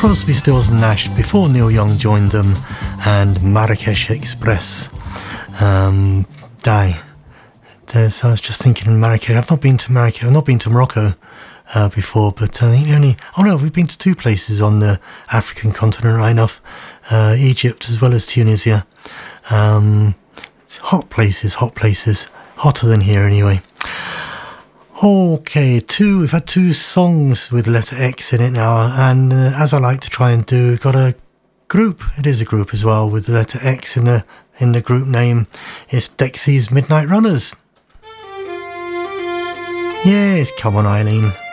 Crosby, Stills and Nash before Neil Young joined them, and Marrakesh Express. I was just thinking Marrakesh. I've not been to Marrakesh. I've not been to Morocco before, but I think we've been to 2 places on the African continent, right enough. Egypt as well as Tunisia. It's hot places, hotter than here anyway. Okay, we've had 2 songs with the letter X in it now, and as I like to try and do, got a group. It is a group as well with the letter X in the group name. It's Dexy's Midnight Runners. Yes, come on, Eileen.